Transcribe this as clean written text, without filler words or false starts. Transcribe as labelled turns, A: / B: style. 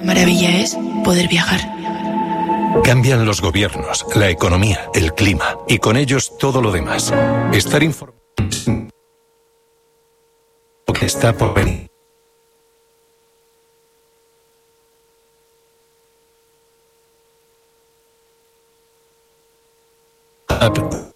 A: Maravilla es poder viajar.
B: Cambian los gobiernos, la economía, el clima y con ellos todo lo demás. Estar informado lo que está por venir.